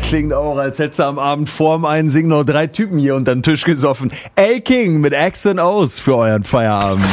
klingt auch, als hätte sie am Abend vorm Einsingen noch 3 Typen hier unter den Tisch gesoffen. El King mit X und O's für euren Feierabend.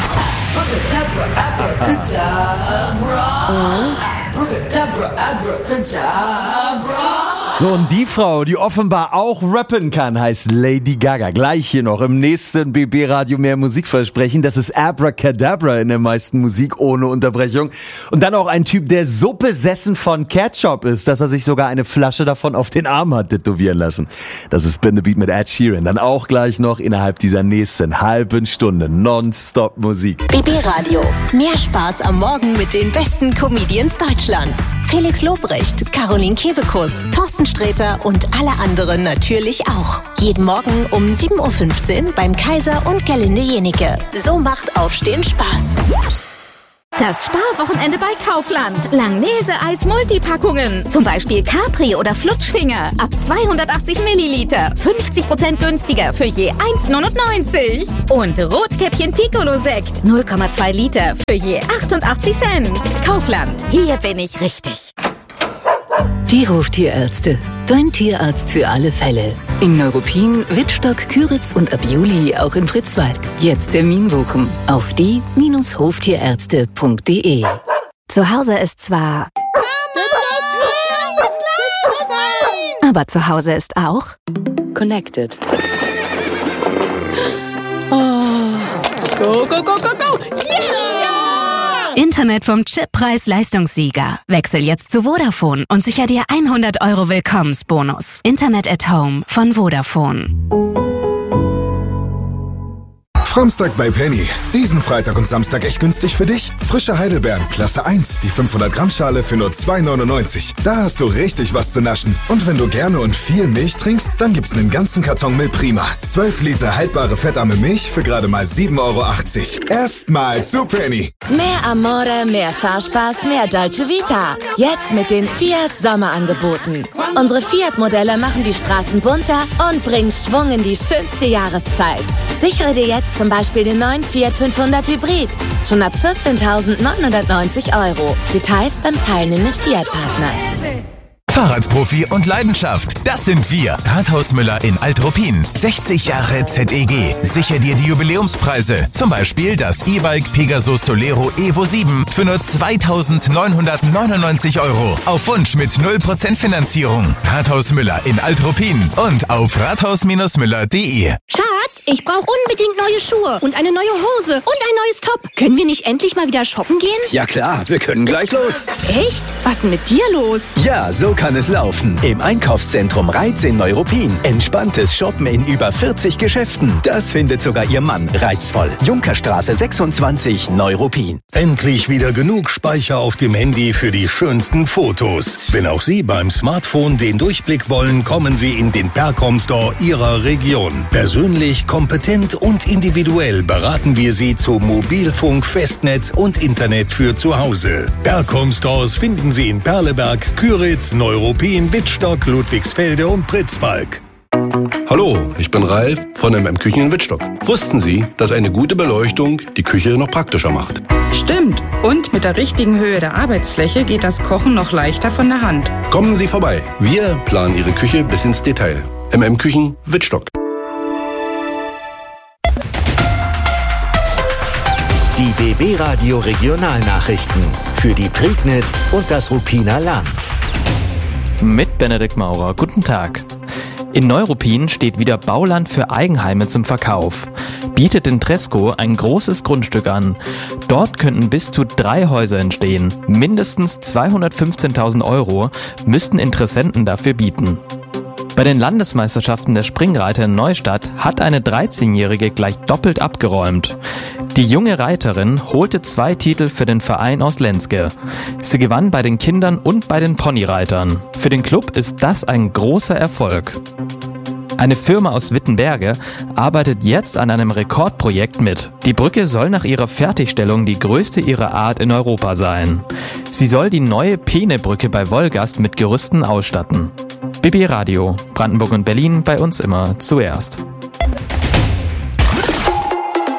So, und die Frau, die offenbar auch rappen kann, heißt Lady Gaga. Gleich hier noch im nächsten BB-Radio mehr Musikversprechen. Das ist Abracadabra in der meisten Musik ohne Unterbrechung. Und dann auch ein Typ, der so besessen von Ketchup ist, dass er sich sogar eine Flasche davon auf den Arm hat tätowieren lassen. Das ist Spin the Beat mit Ed Sheeran. Dann auch gleich noch innerhalb dieser nächsten halben Stunde nonstop Musik. BB-Radio. Mehr Spaß am Morgen mit den besten Comedians Deutschlands. Felix Lobrecht, Caroline Kebekus, Thorsten Sträter und alle anderen natürlich auch. Jeden Morgen um 7.15 Uhr beim Kaiser und Gerlinde Jenike. So macht Aufstehen Spaß. Das Sparwochenende bei Kaufland. Langnese-Eis Multipackungen. Zum Beispiel Capri oder Flutschfinger. Ab 280 Milliliter. 50% günstiger für je 1,99. Und Rotkäppchen Piccolo-Sekt. 0,2 Liter für je 88 Cent. Kaufland. Hier bin ich richtig. Die Hoftierärzte. Dein Tierarzt für alle Fälle. In Neuruppin, Wittstock, Küritz und ab Juli auch in Fritzwalk. Jetzt Termin buchen auf die-hoftierärzte.de. Zu Hause ist zwar... aber zu Hause ist auch... Connected. Oh. Go, go, go, go, go! Yeah! Internet vom Chip Preis-Leistungssieger. Wechsel jetzt zu Vodafone und sicher dir 100 € Willkommensbonus. Internet at Home von Vodafone. Samstag bei Penny. Diesen Freitag und Samstag echt günstig für dich. Frische Heidelbeeren, Klasse 1, die 500 Gramm Schale für nur 2,99. Da hast du richtig was zu naschen. Und wenn du gerne und viel Milch trinkst, dann gibt's einen ganzen Karton Milch Prima. 12 Liter haltbare fettarme Milch für gerade mal 7,80 €. Erstmal zu Penny. Mehr Amore, mehr Fahrspaß, mehr Dolce Vita. Jetzt mit den Fiat Sommerangeboten. Unsere Fiat-Modelle machen die Straßen bunter und bringen Schwung in die schönste Jahreszeit. Sichere dir jetzt zum Beispiel den neuen Fiat 500 Hybrid. Schon ab 14.990 €. Details beim teilnehmenden Fiat-Partner. Fahrradprofi und Leidenschaft, das sind wir. Rathaus Müller in Alt-Ruppin. 60 Jahre ZEG. Sicher dir die Jubiläumspreise. Zum Beispiel das E-Bike Pegasus Solero Evo 7 für nur 2.999 €. Auf Wunsch mit 0% Finanzierung. Rathaus Müller in Alt-Ruppin und auf rathaus-müller.de. Schatz, ich brauche unbedingt neue Schuhe und eine neue Hose und ein neues Top. Können wir nicht endlich mal wieder shoppen gehen? Ja klar, wir können gleich los. Echt? Was ist denn mit dir los? Ja, so kann es laufen. Im Einkaufszentrum Reiz in Neuruppin. Entspanntes Shoppen in über 40 Geschäften. Das findet sogar Ihr Mann reizvoll. Junkerstraße 26, Neuruppin. Endlich wieder genug Speicher auf dem Handy für die schönsten Fotos. Wenn auch Sie beim Smartphone den Durchblick wollen, kommen Sie in den Percom Store Ihrer Region. Persönlich, kompetent und individuell beraten wir Sie zu Mobilfunk, Festnetz und Internet für zu Hause. Percom Stores finden Sie in Perleberg, Küritz, Neuruppin, Wittstock, Ludwigsfelde und Pritzwalk. Hallo, ich bin Ralf von MM-Küchen in Wittstock. Wussten Sie, dass eine gute Beleuchtung die Küche noch praktischer macht? Stimmt. Und mit der richtigen Höhe der Arbeitsfläche geht das Kochen noch leichter von der Hand. Kommen Sie vorbei. Wir planen Ihre Küche bis ins Detail. MM-Küchen Wittstock. Die BB-Radio Regionalnachrichten für die Prignitz und das Ruppiner Land. Mit Benedikt Maurer. Guten Tag. In Neuruppin steht wieder Bauland für Eigenheime zum Verkauf. Bietet in Tresco ein großes Grundstück an. Dort könnten bis zu 3 Häuser entstehen. Mindestens 215.000 € müssten Interessenten dafür bieten. Bei den Landesmeisterschaften der Springreiter in Neustadt hat eine 13-Jährige gleich doppelt abgeräumt. Die junge Reiterin holte 2 Titel für den Verein aus Lenzke. Sie gewann bei den Kindern und bei den Ponyreitern. Für den Club ist das ein großer Erfolg. Eine Firma aus Wittenberge arbeitet jetzt an einem Rekordprojekt mit. Die Brücke soll nach ihrer Fertigstellung die größte ihrer Art in Europa sein. Sie soll die neue Peene-Brücke bei Wolgast mit Gerüsten ausstatten. BB Radio, Brandenburg und Berlin, bei uns immer zuerst.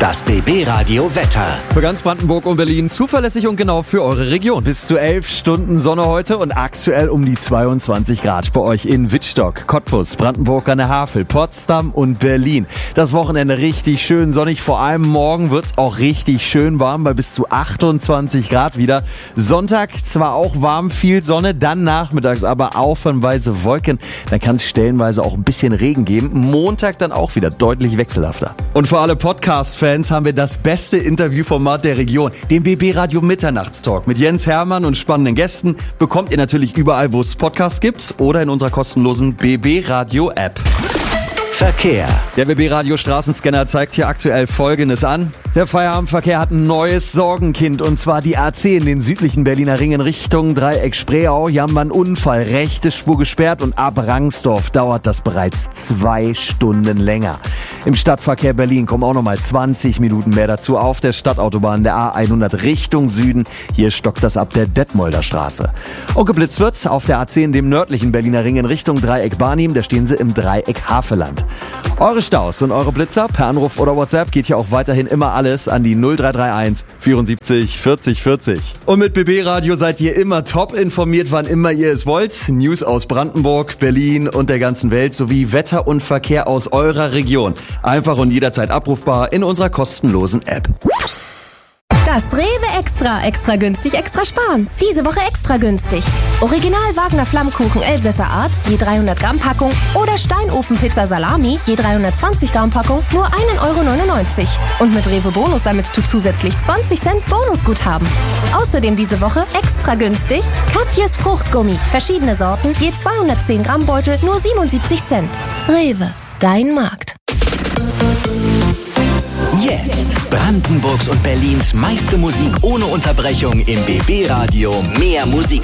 Das BB Radio Wetter. Für ganz Brandenburg und Berlin zuverlässig und genau für eure Region. Bis zu 11 Stunden Sonne heute und aktuell um die 22 Grad bei euch in Wittstock, Cottbus, Brandenburg an der Havel, Potsdam und Berlin. Das Wochenende richtig schön sonnig, vor allem morgen wird es auch richtig schön warm bei bis zu 28 Grad wieder. Sonntag zwar auch warm, viel Sonne, dann nachmittags aber aufwärmweise Wolken. Dann kann es stellenweise auch ein bisschen Regen geben. Montag dann auch wieder deutlich wechselhafter. Und für alle Podcast-Fans haben wir das beste Interviewformat der Region, den BB Radio Mitternachtstalk mit Jens Hermann und spannenden Gästen. Bekommt ihr natürlich überall, wo es Podcasts gibt oder in unserer kostenlosen BB Radio App. Verkehr. Der BB Radio Straßenscanner zeigt hier aktuell Folgendes an. Der Feierabendverkehr hat ein neues Sorgenkind und zwar die A10 in den südlichen Berliner Ringen Richtung Dreieck Spreeau. Hier haben wir einen Unfall, rechte Spur gesperrt und ab Rangsdorf dauert das bereits 2 Stunden länger. Im Stadtverkehr Berlin kommen auch nochmal 20 Minuten mehr dazu auf der Stadtautobahn der A100 Richtung Süden. Hier stockt das ab der Detmolder Straße. Und geblitzt wird auf der A10 dem nördlichen Berliner Ringen Richtung Dreieck Barnim. Da stehen sie im Dreieck Havelland. Eure Staus und eure Blitzer per Anruf oder WhatsApp geht hier auch weiterhin immer alles an die 0331 74 40 40. Und mit BB Radio seid ihr immer top informiert, wann immer ihr es wollt. News aus Brandenburg, Berlin und der ganzen Welt sowie Wetter und Verkehr aus eurer Region. Einfach und jederzeit abrufbar in unserer kostenlosen App. Das Rewe Extra günstig, extra sparen. Diese Woche extra günstig. Original Wagner Flammkuchen Elsässer Art, je 300 Gramm Packung oder Steinofenpizza Salami, je 320 Gramm Packung, nur 1,99 €. Und mit Rewe Bonus sammelst du zusätzlich 20 Cent Bonusguthaben. Außerdem diese Woche extra günstig Katjes Fruchtgummi, verschiedene Sorten, je 210 Gramm Beutel, nur 77 Cent. Rewe, dein Markt. Jetzt Brandenburgs und Berlins meiste Musik ohne Unterbrechung im BB Radio. Mehr Musik